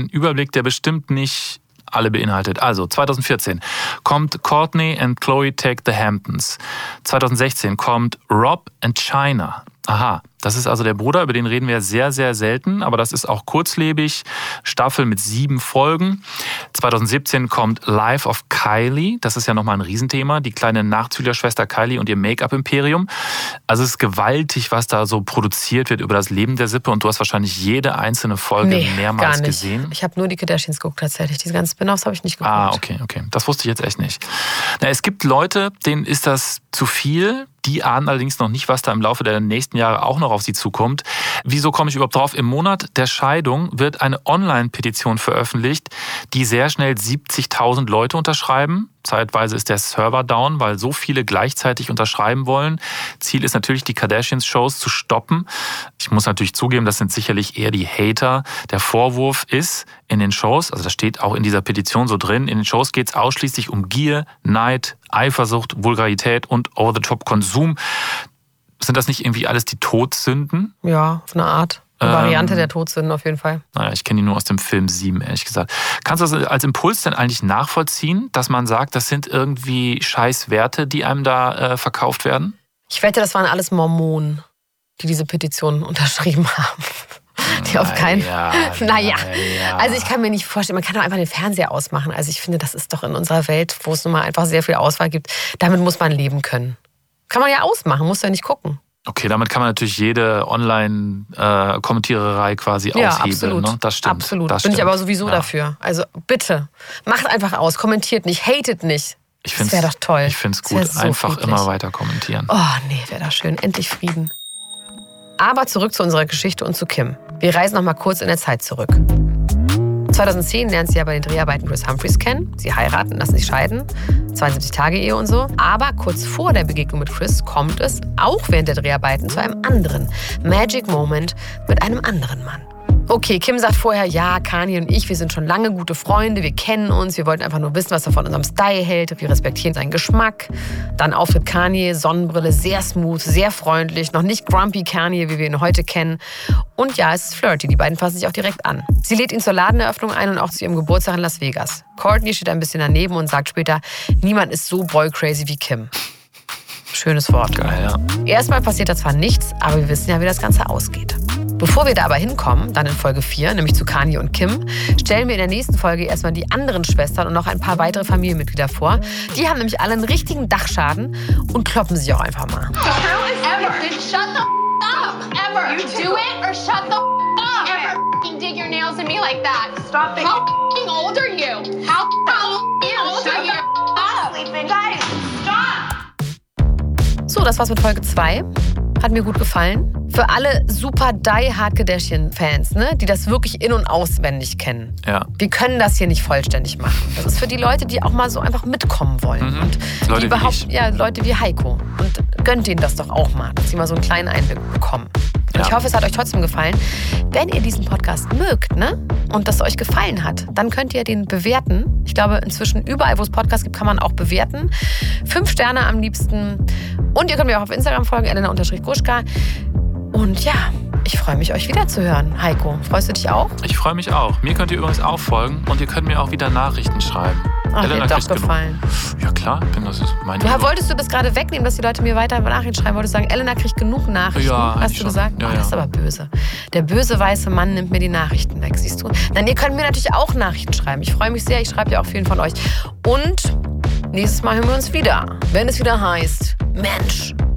Überblick, der bestimmt nicht alle beinhaltet. Also 2014 kommt Kourtney and Khloé Take the Hamptons. 2016 kommt Rob and China. Aha, das ist also der Bruder, über den reden wir sehr, sehr selten, aber das ist auch kurzlebig. Staffel mit 7 Folgen. 2017 kommt Life of Kylie. Das ist ja nochmal ein Riesenthema. Die kleine Nachzüglerschwester Kylie und ihr Make-up-Imperium. Also es ist gewaltig, was da so produziert wird über das Leben der Sippe. Und du hast wahrscheinlich jede einzelne Folge mehrmals gesehen. Ich habe nur die Kardashians geguckt tatsächlich. Diese ganzen Spin-offs habe ich nicht geguckt. Ah, okay. Das wusste ich jetzt echt nicht. Es gibt Leute, denen ist das zu viel. Die ahnen allerdings noch nicht, was da im Laufe der nächsten Jahre auch noch auf sie zukommt. Wieso komme ich überhaupt drauf? Im Monat der Scheidung wird eine Online-Petition veröffentlicht, die sehr schnell 70.000 Leute unterschreiben. Zeitweise ist der Server down, weil so viele gleichzeitig unterschreiben wollen. Ziel ist natürlich, die Kardashians-Shows zu stoppen. Ich muss natürlich zugeben, das sind sicherlich eher die Hater. Der Vorwurf ist in den Shows, also das steht auch in dieser Petition so drin, in den Shows geht es ausschließlich um Gier, Neid, Eifersucht, Vulgarität und Over-the-Top-Konsum. Sind das nicht irgendwie alles die Todsünden? Ja, auf eine Art. Eine Variante der Todsünden auf jeden Fall. Naja, ich kenne die nur aus dem Film 7, ehrlich gesagt. Kannst du das als Impuls denn eigentlich nachvollziehen, dass man sagt, das sind irgendwie Scheißwerte, die einem da verkauft werden? Ich wette, das waren alles Mormonen, die diese Petition unterschrieben haben. Die auf keinen... Naja. Also ich kann mir nicht vorstellen, man kann doch einfach den Fernseher ausmachen. Also ich finde, das ist doch in unserer Welt, wo es nun mal einfach sehr viel Auswahl gibt, damit muss man leben können. Kann man ja ausmachen, muss ja nicht gucken. Okay, damit kann man natürlich jede Online-Kommentiererei quasi aushebeln. Absolut. Ne? Das stimmt. Absolut. Bin ich aber sowieso dafür. Also bitte, macht einfach aus, kommentiert nicht, hatet nicht. Das wäre doch toll. Ich finde es gut, so einfach friedlich. Immer weiter kommentieren. Oh nee, wäre das schön. Endlich Frieden. Aber zurück zu unserer Geschichte und zu Kim. Wir reisen noch mal kurz in der Zeit zurück. 2010 lernt sie ja bei den Dreharbeiten Kris Humphries kennen. Sie heiraten, lassen sich scheiden. 72-Tage-Ehe und so. Aber kurz vor der Begegnung mit Kris kommt es, auch während der Dreharbeiten, zu einem anderen Magic Moment mit einem anderen Mann. Okay, Kim sagt vorher, ja, Kanye und ich, wir sind schon lange gute Freunde, wir kennen uns, wir wollten einfach nur wissen, was er von unserem Style hält, wir respektieren seinen Geschmack. Dann auftritt Kanye, Sonnenbrille, sehr smooth, sehr freundlich, noch nicht grumpy Kanye, wie wir ihn heute kennen. Und ja, es ist flirty, die beiden fassen sich auch direkt an. Sie lädt ihn zur Ladeneröffnung ein und auch zu ihrem Geburtstag in Las Vegas. Kourtney steht ein bisschen daneben und sagt später, niemand ist so boy-crazy wie Kim. Schönes Wort. Geil, ja. Erstmal passiert da zwar nichts, aber wir wissen ja, wie das Ganze ausgeht. Bevor wir da aber hinkommen, dann in Folge 4, nämlich zu Kanye und Kim, stellen wir in der nächsten Folge erstmal die anderen Schwestern und noch ein paar weitere Familienmitglieder vor. Die haben nämlich alle einen richtigen Dachschaden und kloppen sich auch einfach mal. Shut the up. Ever. You do it or shut the up. Ever dig your nails in me like that. Stop it. How old are you? How old are you? Stop sleeping. Guys, stop. So, das war's mit Folge 2. Hat mir gut gefallen. Für alle super die-hard Kardashian-Fans, ne, die das wirklich in- und auswendig kennen. Ja. Wir können das hier nicht vollständig machen. Das ist für die Leute, die auch mal so einfach mitkommen wollen. Mhm. Und Leute die überhaupt, Leute wie Heiko. Und gönnt ihnen das doch auch mal, dass sie mal so einen kleinen Einblick bekommen. Und ich hoffe, es hat euch trotzdem gefallen. Wenn ihr diesen Podcast mögt, ne, und das euch gefallen hat, dann könnt ihr den bewerten. Ich glaube, inzwischen überall, wo es Podcasts gibt, kann man auch bewerten. 5 Sterne am liebsten. Und ihr könnt mir auch auf Instagram folgen, Elena_Gruschka. Und ja, ich freue mich, euch wiederzuhören. Heiko, freust du dich auch? Ich freue mich auch. Mir könnt ihr übrigens auch folgen und ihr könnt mir auch wieder Nachrichten schreiben. Ach, dir hat doch gefallen. Ja klar, das ist mein Ja, wolltest du das gerade wegnehmen, dass die Leute mir weiter Nachrichten schreiben? Wolltest du sagen, Elena kriegt genug Nachrichten? Ja, hast du gesagt? Ja, das ist aber böse. Der böse weiße Mann nimmt mir die Nachrichten weg, siehst du? Nein, ihr könnt mir natürlich auch Nachrichten schreiben. Ich freue mich sehr, ich schreibe ja auch vielen von euch. Und nächstes Mal hören wir uns wieder, wenn es wieder heißt, Mensch,